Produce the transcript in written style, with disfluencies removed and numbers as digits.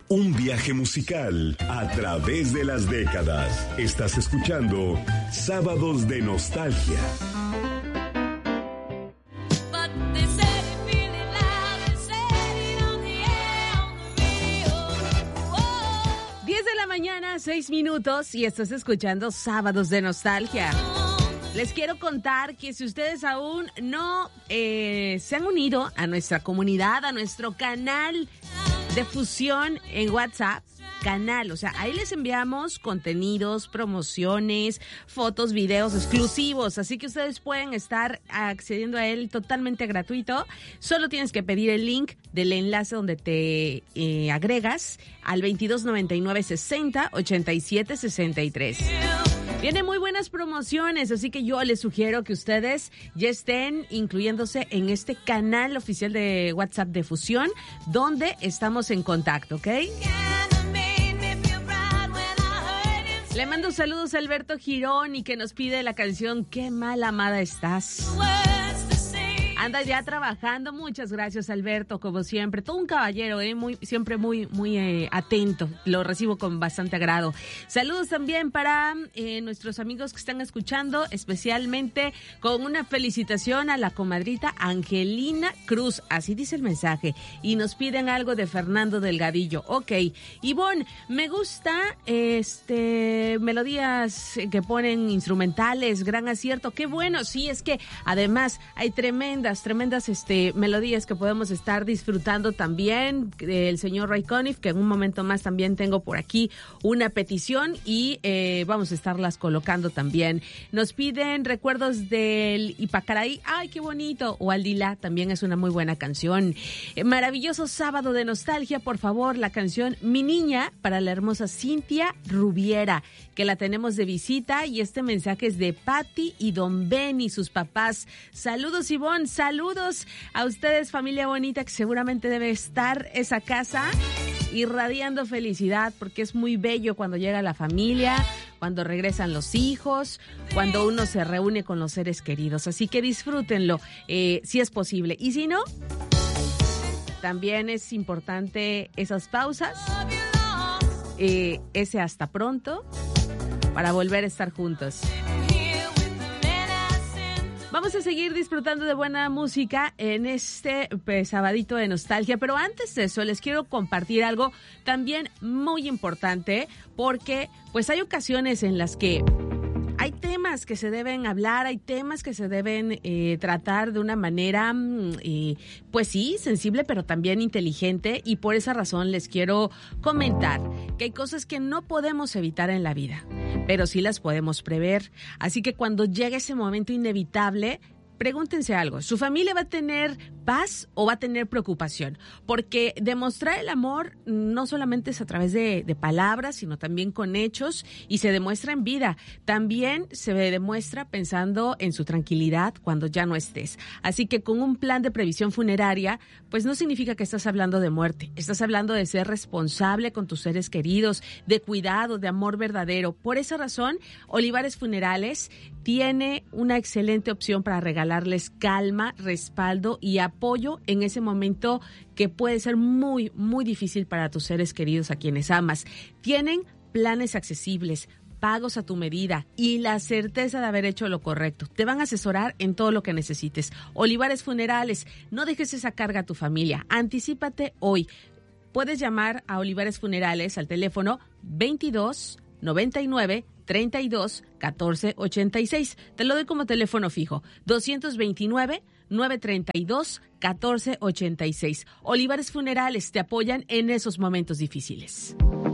Un viaje musical a través de las décadas. Estás escuchando Sábados de Nostalgia. 6 minutos y estás escuchando Sábados de Nostalgia. Les quiero contar que si ustedes aún no se han unido a nuestra comunidad, a nuestro canal de fusión en WhatsApp, o sea, ahí les enviamos contenidos, promociones, fotos, videos exclusivos, así que ustedes pueden estar accediendo a él totalmente gratuito. Solo tienes que pedir el link del enlace donde te agregas al 2299 60 87 63. Vienen muy buenas promociones, así que yo les sugiero que ustedes ya estén incluyéndose en este canal oficial de WhatsApp de Fusión, donde estamos en contacto, ¿ok? Le mando saludos a Alberto Girón y que nos pide la canción Qué mal amada estás. Anda ya trabajando, muchas gracias Alberto, como siempre, todo un caballero, siempre muy atento, lo recibo con bastante agrado. Saludos también para nuestros amigos que están escuchando, especialmente con una felicitación a la comadrita Angelina Cruz, así dice el mensaje, y nos piden algo de Fernando Delgadillo. Ok, Ivonne, me gusta melodías que ponen instrumentales, gran acierto, qué bueno, sí, es que además hay tremendas melodías que podemos estar disfrutando también. El señor Ray Conniff, que en un momento más también tengo por aquí una petición y vamos a estarlas colocando también. Nos piden recuerdos del Ipacaraí, ay qué bonito, o Aldila, también es una muy buena canción. Maravilloso sábado de nostalgia, por favor, la canción Mi Niña para la hermosa Cintia Rubiera, que la tenemos de visita, y este mensaje es de Patti y Don Ben y sus papás. Saludos Ivonne, saludos a ustedes, familia bonita, que seguramente debe estar esa casa irradiando felicidad, porque es muy bello cuando llega la familia, cuando regresan los hijos, cuando uno se reúne con los seres queridos. Así que disfrútenlo, si es posible. Y si no, también es importante esas pausas, ese hasta pronto, para volver a estar juntos. Vamos a seguir disfrutando de buena música en este sabadito de nostalgia, pero antes de eso les quiero compartir algo también muy importante, porque pues hay ocasiones en las que hay temas que se deben hablar, hay temas que se deben tratar de una manera, pues sí, sensible, pero también inteligente, y por esa razón les quiero comentar que hay cosas que no podemos evitar en la vida, pero sí las podemos prever. Así que cuando llegue ese momento inevitable, pregúntense algo, ¿su familia va a tener paz o va a tener preocupación? Porque demostrar el amor no solamente es a través de palabras, sino también con hechos, y se demuestra en vida. También se demuestra pensando en su tranquilidad cuando ya no estés. Así que con un plan de previsión funeraria, pues no significa que estás hablando de muerte. Estás hablando de ser responsable con tus seres queridos, de cuidado, de amor verdadero. Por esa razón, Olivares Funerales tiene una excelente opción para regalarles calma, respaldo y apoyo en ese momento que puede ser muy, muy difícil para tus seres queridos a quienes amas. Tienen planes accesibles, pagos a tu medida y la certeza de haber hecho lo correcto. Te van a asesorar en todo lo que necesites. Olivares Funerales, no dejes esa carga a tu familia. Anticípate hoy. Puedes llamar a Olivares Funerales al teléfono 22 99 32 14 86. Te lo doy como teléfono fijo. 229 932 14 86. Olivares Funerales te apoyan en esos momentos difíciles.